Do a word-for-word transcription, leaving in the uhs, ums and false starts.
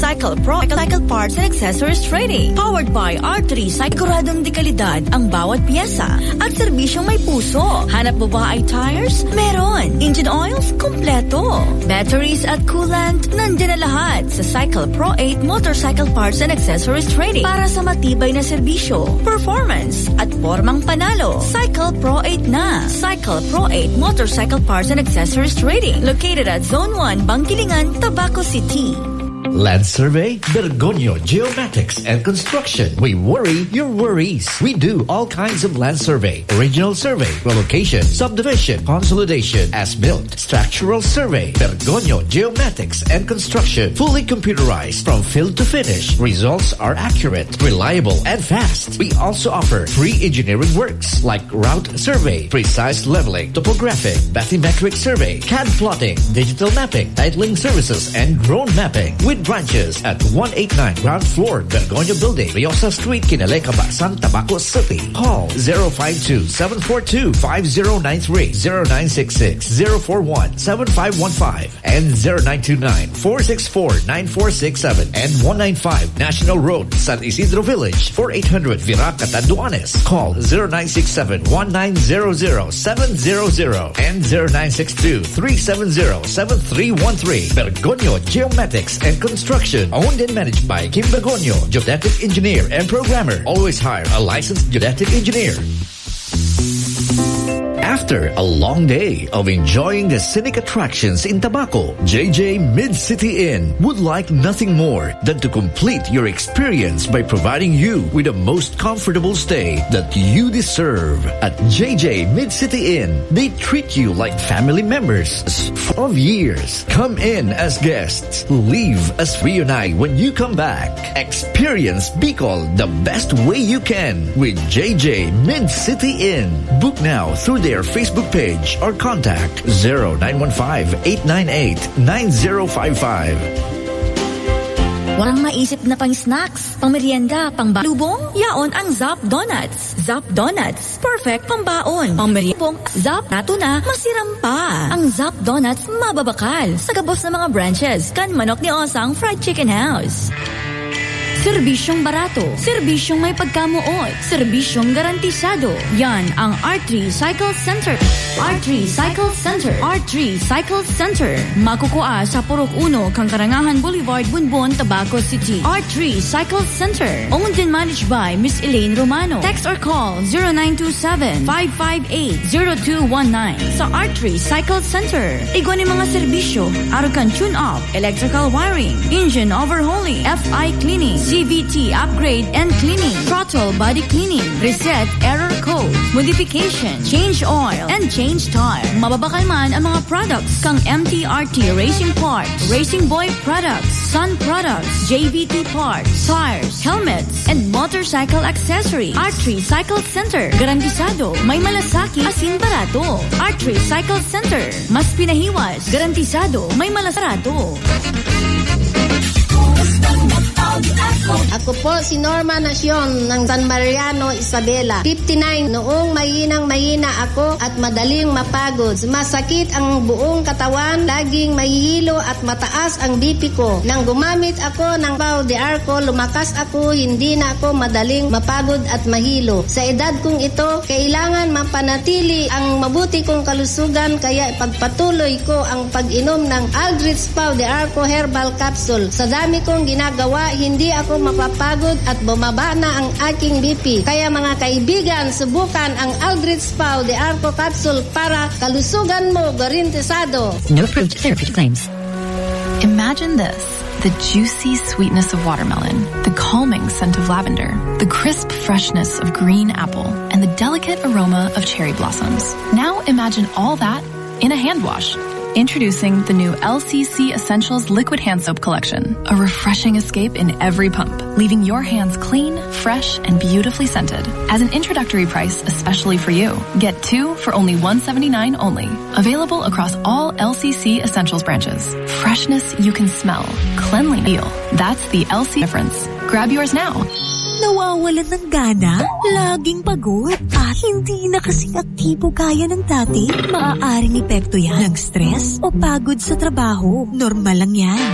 Cycle Pro Cycle Parts and Accessories Trading. Powered by R three Cycle. Siguradong dekalidad ang bawat piyesa at serbisyong may puso. Hanap mo ba ay tires? Meron. Engine oils? Kompleto. Batteries at coolant? Nandiyan na lahat sa Cycle Pro eight Motorcycle Parts and Accessories Trading para sa matibay na serbisyo, performance at formang panalo. Cycle Pro eight na. Cycle Pro eight Motorcycle Parts and Accessories Trading. Located at Zone one, Bangkilingan, Tabaco City. Land Survey, Bergonio Geomatics and Construction. We worry your worries. We do all kinds of land survey, original survey, relocation, subdivision, consolidation, as-built, structural survey. Bergonio Geomatics and Construction. Fully computerized from field to finish. Results are accurate, reliable, and fast. We also offer free engineering works like route survey, precise leveling, topographic, bathymetric survey, C A D plotting, digital mapping, titling services, and drone mapping. With branches at one eighty-nine ground floor Bergonio Building, Riosa Street, Kinalekabaksan, Tabaco City. Call zero five two, seven four two, five zero nine three, zero nine six six, zero four one, seven five one five, and zero nine two nine, four six four, nine four six seven, and one ninety-five National Road, San Isidro Village, four eight hundred Virac, Catanduanes. Call zero nine six seven, one nine zero zero, seven zero zero and zero nine six two, three seven zero, seven three one three. Bergonio Geomatics and Construction, owned and managed by Kim Bergonio, geodetic engineer and programmer. Always hire a licensed geodetic engineer. After a long day of enjoying the scenic attractions in Tabaco, J J Mid-City Inn would like nothing more than to complete your experience by providing you with the most comfortable stay that you deserve. At J J Mid-City Inn, they treat you like family members for years. Come in as guests, leave as reunite when you come back. Experience Bicol the best way you can with J J Mid-City Inn. Book now through their Facebook page or contact zero nine one five, eight nine eight, nine zero five five. Walang maisip na pang snacks, pang merienda, pang balubong? Yaon ang Zap Donuts. Zap Donuts, perfect pang baon. Pang merienda, Zap nato na, masiram pa. Ang Zap Donuts, mababakal. Sa gabos ng mga branches, kan manok ni Osang Fried Chicken House. Serbisyong barato, serbisyong may pagkamuot, serbisyong garantisado. Yan ang R three Cycle Center. R three Cycle Center. R three Cycle Center. Makukuha sa Purok Uno, Kangkarangahan Boulevard, Bunbon, Tabaco City. R three Cycle Center. Owned and managed by Miss Elaine Romano. Text or call zero nine two seven, five five eight, zero two one nine. Sa R three Cycle Center. Igwan mga serbisyo, arukan tune-up, electrical wiring, engine overhauling, F I cleaning, C V T upgrade and cleaning, throttle body cleaning, reset error code, modification, change oil, and change tire. Mababakal man ang mga products kang M T R T Racing Parts, Racing Boy products, Sun products, J V T parts, tires, helmets, and motorcycle accessories. R three Cycle Center. Garantisado, may malasaki, asin barato. R three Cycle Center. Mas pinahiwas, garantisado, may malasarato. Ako po si Norma Nacion ng San Mariano, Isabela. fifty-nine. Noong mahinang mahina ako at madaling mapagod. Masakit ang buong katawan, laging mahihilo at mataas ang B P ko. Nang gumamit ako ng Pau de Arco, lumakas ako, hindi na ako madaling mapagod at mahilo. Sa edad kong ito, kailangan mapanatili ang mabuti kong kalusugan, kaya pagpatuloy ko ang pag-inom ng Aldrich Pau de Arco Herbal Capsule. Sa dami kong ginagawa, hindi ako mapapagod at bumaba na ang aking B P. Kaya mga kaibigan, subukan ang Aldrich Pau de Arco Capsule para kalusugan mo garantisado. No approved therapeutic claims. Imagine this: the juicy sweetness of watermelon, the calming scent of lavender, the crisp freshness of green apple, and the delicate aroma of cherry blossoms. Now imagine all that in a hand wash. Introducing the new L C C Essentials Liquid Hand Soap Collection. A refreshing escape in every pump, leaving your hands clean, fresh, and beautifully scented. As an introductory price, especially for you, get two for only one hundred seventy-nine dollars only. Available across all L C C Essentials branches. Freshness you can smell. Cleanliness feel. That's the L C difference. Grab yours now. Nawawalan ng gana, laging pagod, at hindi na kasing aktibo kaya ng dati. Maaaring epekto yan ng stress o pagod sa trabaho. Normal lang yan.